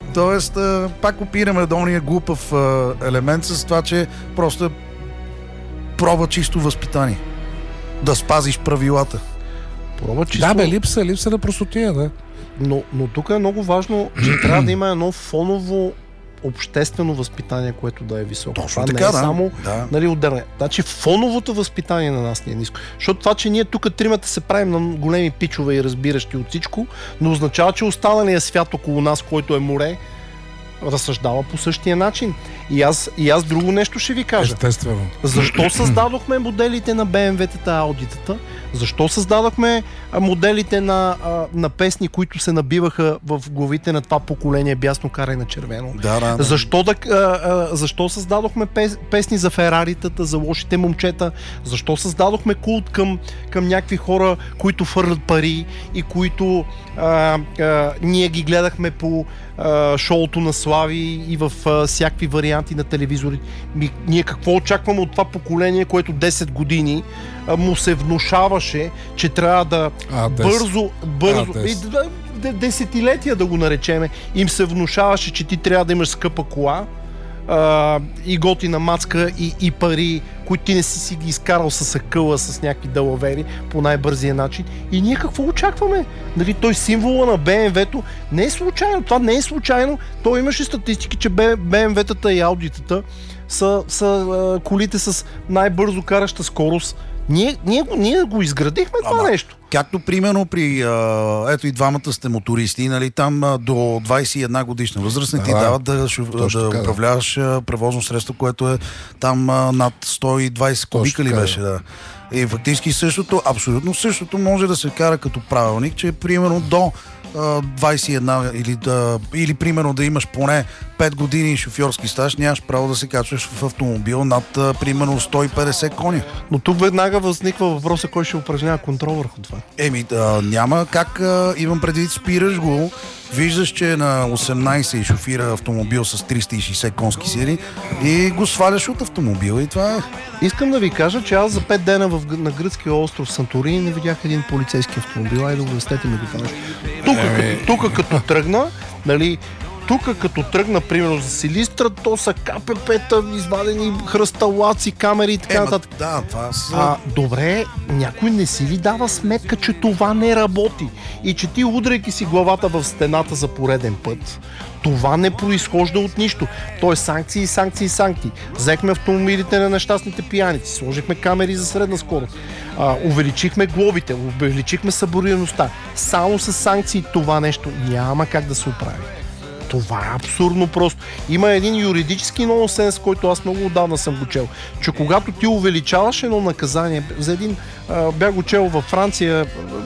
Тоест, пак опираме до ония глупав елемент с това, че просто е проба чисто възпитание. Да спазиш правилата. Проба чисто... Да, липса на простотия, да. Но тук е много важно, че трябва да има едно фоново обществено възпитание, което да е високо. Точно това така, не е само нали, отделение. Значи фоновото възпитание на нас не е ниско. Защото това, че ние тук тримата се правим на големи пичове и разбиращи от всичко, не означава, че останалият свят около нас, който е море, разсъждава по същия начин. И аз друго нещо ще ви кажа. Естествено. Защо създадохме моделите на BMW-тата, Audi-тата? Защо създадохме моделите на песни, които се набиваха в главите на това поколение бясно карай на червено? Да. Защо създадохме песни за Фераритата, за лошите момчета? Защо създадохме култ към някакви хора, които фърлят пари и които ние ги гледахме по шоуто на Слави и в всякакви варианти на телевизори? Ние какво очакваме от това поколение, което 10 години му се внушаваше, че трябва да бързо десетилетия да го наречеме, им се внушаваше, че ти трябва да имаш скъпа кола и готина мацка и пари, които ти не си ги изкарал с акъла, с някакви далавери по най-бързия начин. И ние какво очакваме? Нали, той символа на BMW-то не е случайно. Това не е случайно. Той имаше статистики, че BMW-тата и Audi-тата са колите с най-бързо караща скорост. Ние го изградихме това нещо. Както примерно при ето и двамата сте мотористи, нали, там до 21 годишна възраст не ти дават да управляваш превозно средство, което е там над 120 кубика ли беше, да. И фактически същото, абсолютно същото може да се кара като правилник, че примерно до 21 или примерно да имаш поне 5 години шофьорски стаж, нямаш право да се качваш в автомобил над примерно 150 коня. Но тук веднага възниква въпроса, кой ще упражнява контрол върху това. Няма как, имам предвид, спираш го, виждаш, че е на 18 и шофира автомобил с 360 конски сили и го сваляш от автомобила и това е. Искам да ви кажа, че аз за 5 дена на гръцкия остров Санторини не видях един полицейски автомобил. Айде да го вестете ми го кажа. Тук като тръгна, нали, като тръгна, примерно за Силистра, то са КПП-та, извадени хръсталаци, камери и така нататък. Добре, някой не си ли дава сметка, че това не работи и че ти, удряйки си главата в стената за пореден път, това не произхожда от нищо. То е санкции. Взехме автомобилите на нещастните пияници, сложихме камери за средна скорост, увеличихме глобите, увеличихме съборираността. Само с санкции това нещо няма как да се оправи. Това е абсурдно просто. Има един юридически нонсенс, който аз много отдавна съм го чел, че когато ти увеличаваш едно наказание, за един бях го чел във Франция,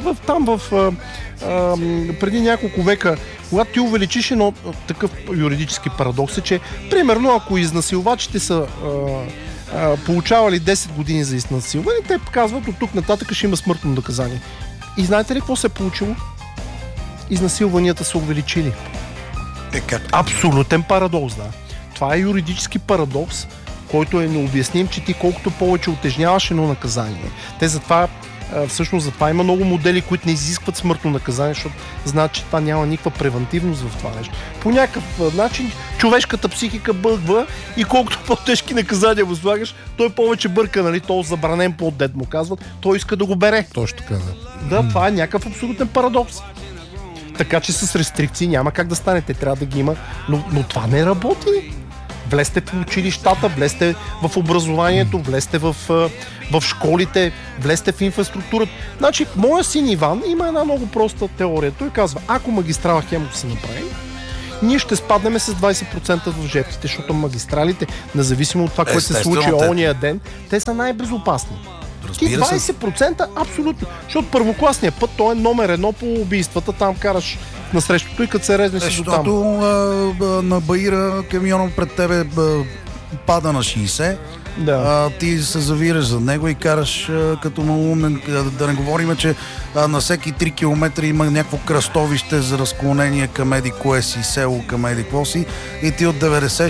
преди няколко века, когато ти увеличиш едно такъв юридически парадокс е, че примерно ако изнасилвачите са получавали 10 години за изнасилване, те казват от тук нататък ще има смъртно наказание. И знаете ли какво се е получило? Изнасилванията са увеличили. Абсолютен парадокс, да. Това е юридически парадокс, който е необясним, че ти колкото повече утежняваш едно наказание. Затова има много модели, които не изискват смъртно наказание, защото знаят, че това няма никаква превентивност в това нещо. По някакъв начин човешката психика бъгва и колкото по-тежки наказания възлагаш, той повече бърка, нали, този забранен плод, дед му казват, той иска да го бере. Точно така, да. Да, това е някакъв абсолютен парадокс. Така че с рестрикции няма как да стане, те трябва да ги има, но това не работи. Влезте в училищата, влезте в образованието, влезте в школите, влезте в инфраструктурата. Значи, моя син Иван има една много проста теория. Той казва, ако магистрала Хемус се направи, ние ще спаднем с 20% в жертвите, защото магистралите, независимо от това, което се случи ония ден, те са най-безопасни. Ти 20% абсолютно. Защото първокласният път, той е номер 1 по убийствата, там караш на срещото и като се резне си до там. Защото на Баира камионът пред тебе пада на 60, ти се завираш за него и караш като малумен. Да не говорим, че на всеки 3 км има някакво кръстовище за разклонение към еди кое си село, към еди какво си и ти от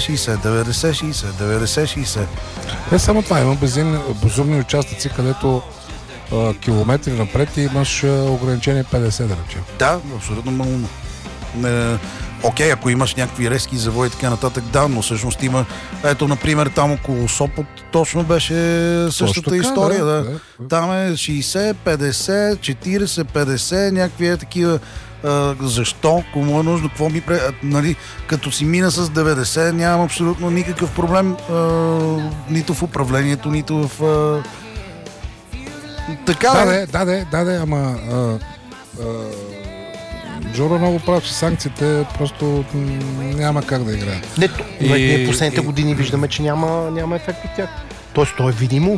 90-60. Не само това, има безумни участъци, където километри напред и имаш ограничение 50, да речем. Да, абсолютно малумно. Окей, ако имаш някакви резки завои и така нататък, да, но всъщност има, ето, например, там около Сопот точно беше същата така, история. да. Там е 60, 50, 40, 50, някакви такива. Защо? Кому е нужно? Какво ми нали, като си мина с 90, нямам абсолютно никакъв проблем нито в управлението, нито в... Така Да, ама Джоро много прав, че санкциите просто няма как да играят. Ние последните години виждаме, че няма ефект от тях. Тоест, то е видимо.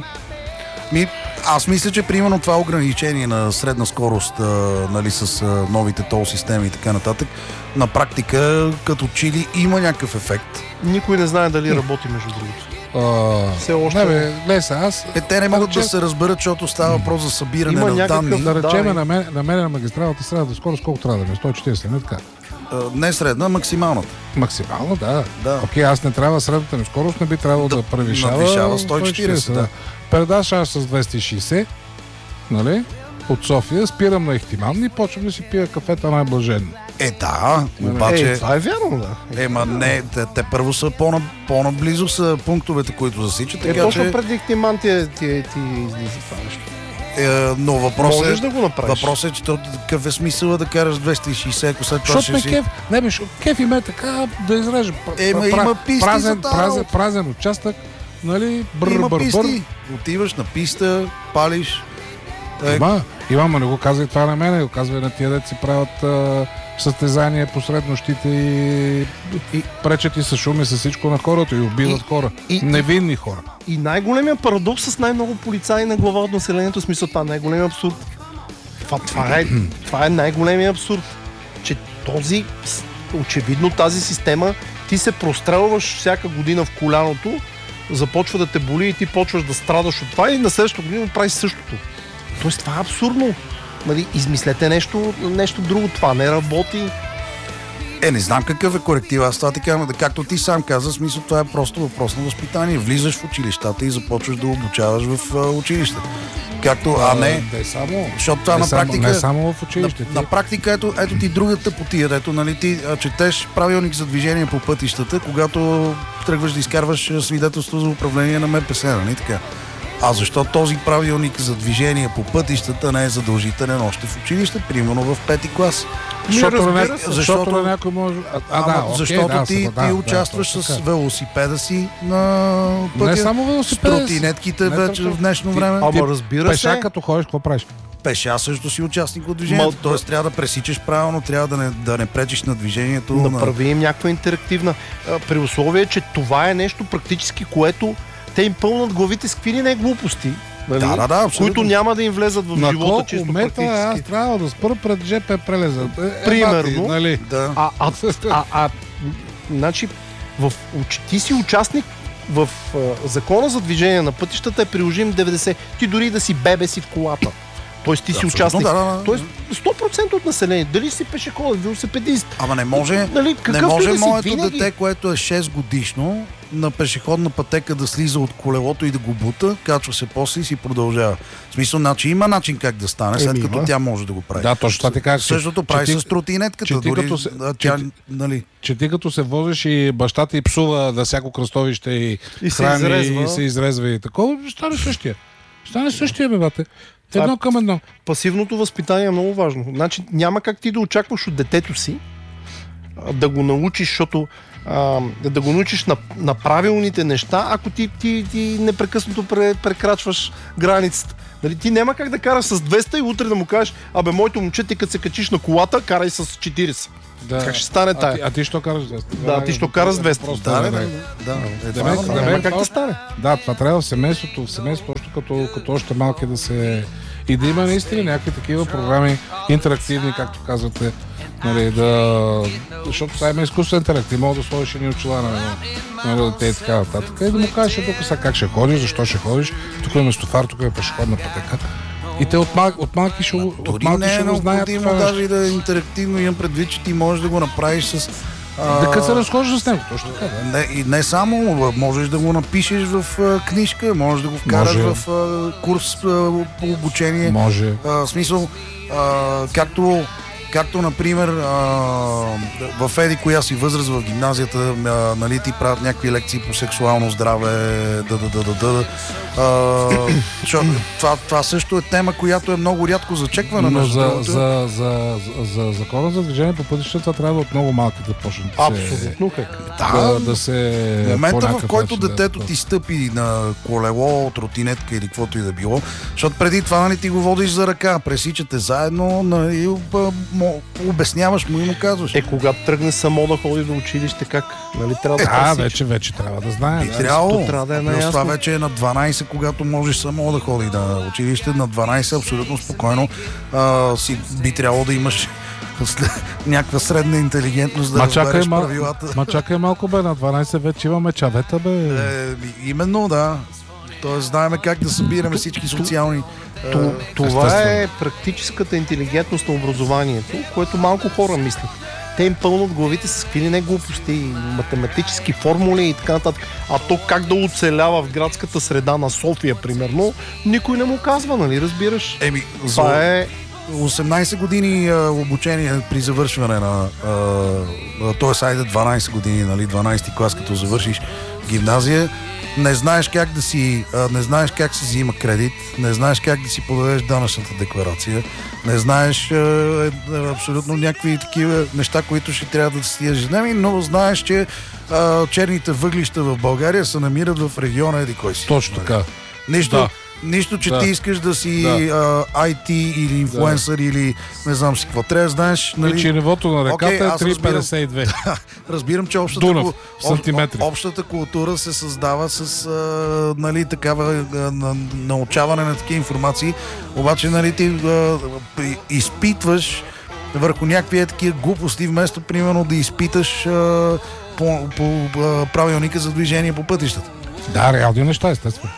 Аз мисля, че примерно това ограничение на средна скорост, нали, с новите тол системи и така нататък, на практика като чили има някакъв ефект. Никой не знае дали работи, между другото. Все още. Те не могат да се разберат, защото става въпрос за събиране на данни. Да речеме, на мен на магистралата средната скорост колко трябва да е? 140, не така? Не средна, максималната. Максимално, да. Окей, аз не трябва средната ми скорост, не би трябвало да превишава 140, да. Предаш аз с 260, нали? От София, спирам на Ихтиман и почвам да си пия кафета най-блаженно. Да, обаче... Това е вярно, да. Не, те първо са по-наблизо са пунктовете, които засичат. Точно преди Ихтиман ти излиза това нещо. Но въпросът можеш да го направиш. Въпросът е, че какъв е смисъл да караш 260, ако след това ще си... Кеф има така да изрежа. Има писти празен участък, нали? Има писти. Отиваш на писта, палиш. Има, не го казвай това на мене, го казвай на тия деца си правят състезания посред нощите и пречат и с шуми с всичко на хората и убиват хора. Невинни хора. И най-големият парадокс с най-много полицаи на глава от населението, смисъл това е най-големият абсурд. Това е най-големият абсурд. Че очевидно тази система, ти се прострелваш всяка година в коляното, започва да те боли и ти почваш да страдаш от това и на следващата година правиш същото. Тоест това е абсурдно. Нали, измислете нещо друго. Това не работи. Не знам какъв е коректив. Аз това така, както ти сам каза, смисъл това е просто въпрос на възпитание. Влизаш в училищата и започваш да обучаваш в училище. Както, защото това на практика... Не само в училище. На практика, ето ти другата потия. Ето, нали, ти четеш правилник за движение по пътищата, когато тръгваш да изкарваш свидетелство за управление на МПС, нали така? А защо този правилник за движение по пътищата не е задължителен още в училище, примерно в 5-ти клас? Защото някой може... Защото ти участваш с велосипеда си на пътя. Не само велосипеда. С тротинетките вече в днешно време. Ама разбира се. Пеша като ходиш, какво правиш? Пеша също си участник от движението. Тоест трябва да пресичаш правилно, трябва да не пречиш на движението. Направи им някаква интерактивна. При условие, че това е нещо практически, което те им пълнат главите с какви ли не глупости, които няма да им влезат в живота чисто практически. Аз трябва да спра пред ЖП прелеза. Примерно. Нали? Да. Значи, ти си участник в закона за движение на пътищата е приложим 90. Ти дори да си бебе си в колата. Тоест ти си участник. Тоест 100% от населението. Дали си пешеходен, велосипедист. Ама не може, не може моето дете, което е 6 годишно, на пешеходна пътека да слиза от колелото и да го бута, качва се после и си продължава. В смисъл, има начин как да стане, след като тя може да го прави. Да, точно това така. Същото прави с тротинетката. Че ти като се возиш и баща ти псува да всяко кръстовище и храни и се изрезва и такова, стане същия. Стане същия, бебате. Едно към едно. Пасивното възпитание е много важно. Значи няма как ти да очакваш от детето си да го научиш, защото да го научиш на правилните неща, ако ти непрекъснато прекрачваш границата. Нали, ти няма как да караш с 200 и утре да му кажеш, моето момче, ти като се качиш на колата, карай с 40. Да. Как ще стане тая? А ти що караш 200? Да, ти що караш 200. Няма как да стане. Да, това трябва в семейството, още като още малки да се... И да има наистина някакви такива програми интерактивни, както казвате. Нали, защото това има изкуствен интелект. Ти мога да сложиш едни очила на дете и така нататък. И да му кажеш тук сега как ще ходиш, защо ще ходиш. Тук е местофар, тук е пешеходна пътека. И те от малки ще го знаят. Дори даже и да е интерактивно, имам предвид, че ти можеш да го направиш с... Да се разхожда с него, точно така. Да. И не само, можеш да го напишеш в книжка, можеш да го вкараш в курс по обучение. Може. В смисъл, както например, в еди коя си възраст в гимназията, нали, ти правят някакви лекции по сексуално здраве, това също е тема, която е много рядко зачеквана. Но за закона за движение по пътищата трябва от много малки да почне абсолютно да се... В момента, в който детето ти стъпи на колело, тротинетка или каквото и да било, защото преди това, нали, ти го водиш за ръка, пресичате заедно, нали, обясняваш му и му казваш. Когато тръгне само да ходи до училище, как? Нали, трябва да вече трябва да знае. Би трябвало. Трябва да е наясно. Това вече е на 12, когато можеш само да ходи на училище. На 12 абсолютно спокойно би трябвало да имаш някаква средна интелигентност да разбереш правилата. Чакай малко, бе, на 12 вече имаме чавета, бе. Именно, да. Тоест, знаем как да събираме всички социални... Това е практическата интелигентност на образованието, което малко хора мислят. Те им пълнат главите с какви ли не глупости, математически формули и така нататък. А то как да оцелява в градската среда на София, примерно, никой не му казва, нали, разбираш? Това е... 18 години обучение при завършване на... т.е. айде 12 години, нали, 12 клас, като завършиш гимназия, не знаеш как да си, не знаеш как се взима кредит, не знаеш как да си подадеш данъчната декларация, не знаеш абсолютно някакви такива неща, които ще трябва да си ежедневни, но знаеш, че черните въглища в България се намират в региона еди кой си. Точно така. Нищо, че ти искаш да си IT или инфлуенсър или не знам си какво. Трябва да знаеш... Нали... И че нивото на реката е 3,52. Разбирам, че общата култура се създава с нали, такава научаване на такива информации, обаче нали, ти изпитваш върху някакви такива глупости, вместо примерно да изпиташ по правилника за движение по пътищата. Да, реални неща, естествено.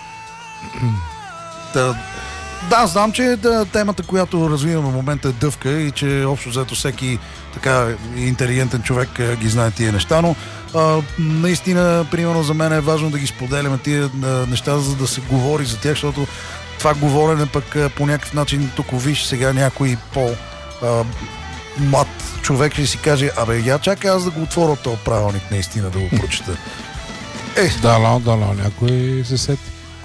Да, знам, че темата, която развиваме в момента е дъвка и че общо взето всеки така интелигентен човек ги знае тия неща, но наистина, примерно за мен е важно да ги споделяме тия неща, за да се говори за тях, защото това говорене пък по някакъв начин, тук виж сега някой млад човек ще си каже, я чакай аз да го отворя този правилник наистина да го прочета. Дано, някой се сети.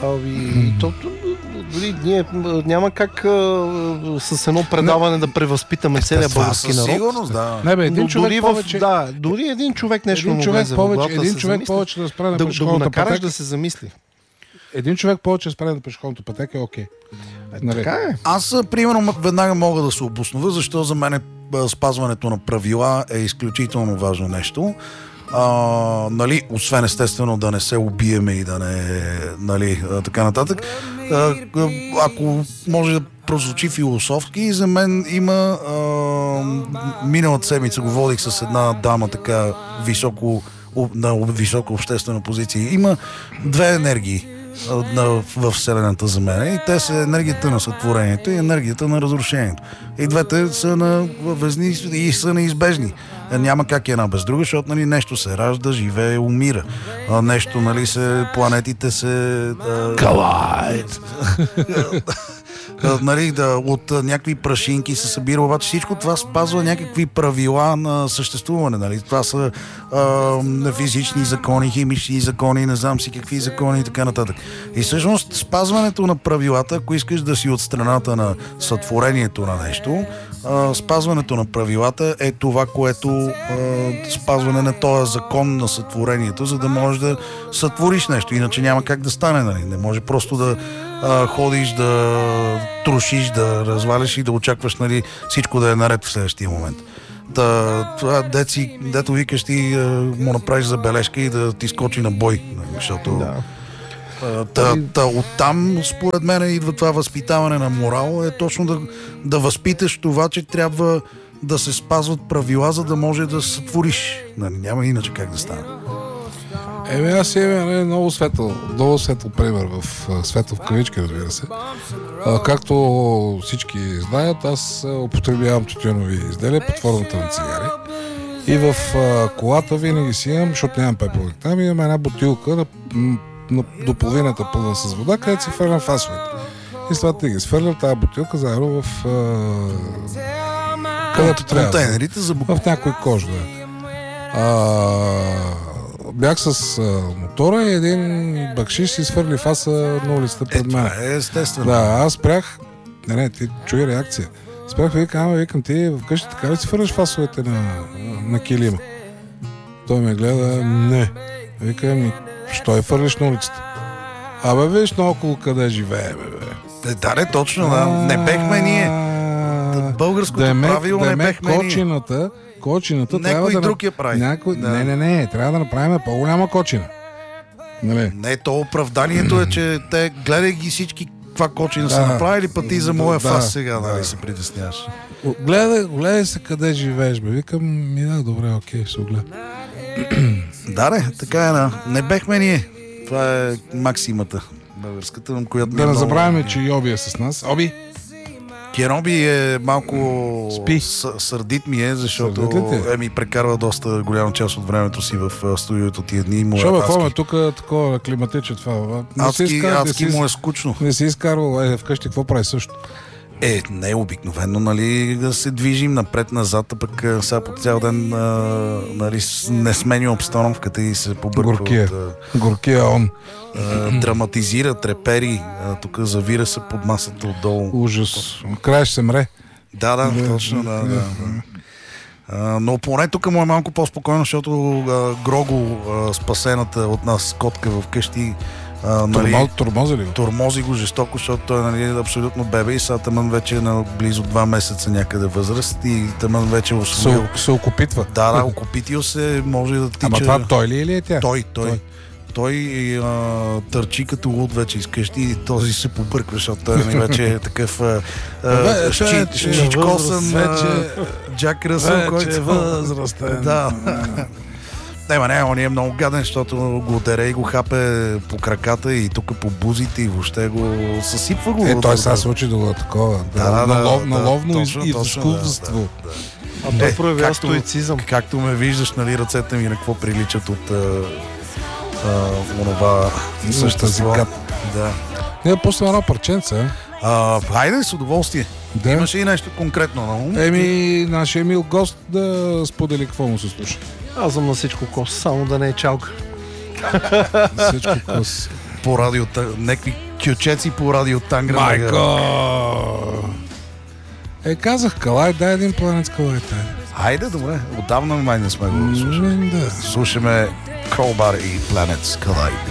Дори ние няма как с едно предаване да превъзпитаме целия български народ. Сигурност, да. Не, бе, един човек повече. Дори един човек нещо един човек повече да спре на пешеходната пътека. Да го накараш да се замисли. Един човек повече да спре на пешеходната пътека е окей. Така е. Аз, примерно, веднага мога да се обоснова, защо за мен спазването на правила е изключително важно нещо. Нали, освен естествено да не се убиеме и да не, нали, така нататък. Ако може да прозвучи философски, за мен има миналата седмица го водих с една дама така на висока обществена позиция. Има две енергии в Вселената за мен. И те са енергията на сътворението и енергията на разрушението. И двете са везни и са неизбежни. Няма как една без друга, защото нали, нещо се ражда, живее, умира. Нещо, нали, планетите се... Калайд! Нали, от някакви прашинки се събира, обаче всичко това спазва някакви правила на съществуване. Нали? Това са физични закони, химични закони, не знам си какви закони и така нататък. И всъщност спазването на правилата, ако искаш да си от страната на сътворението на нещо, спазването на правилата е това, което спазване на този закон на сътворението, за да можеш да сътвориш нещо. Иначе няма как да стане. Нали? Не може просто да ходиш, да трошиш, да разваляш и да очакваш, нали, всичко да е наред в следващия момент. Това дето викаш ти му направиш забележка и да ти скочи на бой. Защото оттам, според мен, идва това възпитаване на морал, е точно да възпиташ това, че трябва да се спазват правила, за да може да сътвориш. Няма иначе как да стане. Аз имам много светъл пример светъл в кавички, разбира се. Както всички знаят, аз употребявам тютюнови изделия под формата на цигари. И в колата винаги си имам, защото нямам пепелник. Там имам една бутилка до половината пълна с вода, където си фърлям фасовете. И след това ги свърлям тази бутилка заедно в където трябва. Контейнерите за в някой кож, да. Бях с мотора и един бакшиш си свърли фаса на улицата пред мен. Това е естествено. Да, аз спрях. Не, ти чуй реакция. Спрях, викам, ти вкъщи така ли си фърляш фасовете на килима? Той ме гледа, не. Викам, що я фърлиш на улицата? Абе, виж наоколо къде живее, бе. Да, не, точно, да. Не бехме ние. Българското правило не бехме кочината някой друг я прави. Не, трябва да направим по-голяма кочина. Нали? Не, то оправданието е, че те гледай ги всички каква кочина са направили, път ти за моя фас сега, нали се притесняваш. Гледай се къде живееш, бе. Викам, добре, окей, ще огледам. Да, така е, не бехме ние. Това е максимата българската, която... Да не забравяме, че Йоби е с нас. Оби! Кероби е малко сърдит ми е, защото ми прекарва доста голяма част от времето си в студиото тия дни. Шо бе, тук такова климатиче това. Адски му е скучно. Не си изкарвал вкъщи, какво прави също? Не е обикновено, нали, да се движим напред-назад, а пък сега по цял ден нали, не сменя обстановката и се побърква. Горкия он. Драматизира, трепери, тук завира се под масата отдолу. Ужас. Край ще се мре. Да, точно, да. Но поне тук му е малко по-спокойно, защото Грого, спасената от нас котка в къщи, тормози ли? Тормози го жестоко, защото той нали, е абсолютно бебе и сега тъмън вече е на близо 2 месеца някъде възраст и тъмън вече освоил. Се окупитва. Да, окупитил се, може да тича. Ама това той ли или е тя? Той търчи като луд вече изкъщи и този се побърква, защото той вече е такъв щичкосан Джак Ръсъл, който е възрастен. Да. Он е много гаден, защото го дере и го хапе по краката и тук по бузите и въобще го съсипва го. Той сега се учи да го такова. На ловно изкуство. А той проявява стоицизъм. Както ме виждаш, нали, ръцете ми на какво приличат от онова същество. Да. Не, после едно парченце. Хайде, с удоволствие. Да. Имаше и нещо конкретно на ум? Нашия мил гост да сподели какво му се слуша. Аз съм на всичко кос, само да не е чалка. Всичко кос. По радио, някакви кючеци по радио Тангра. Майко! Казах Калай, дай един планет Калай. Хайде, добре. Отдавна май не сме го слушали. Да. Слушаме Crowbar и Planets Collide.